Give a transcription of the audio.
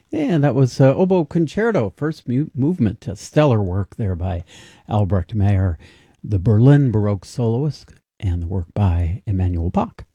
And that was Oboe Concerto, first movement, a stellar work there by Albrecht Meyer, the Berlin Baroque soloist, and the work by Emanuel Bach.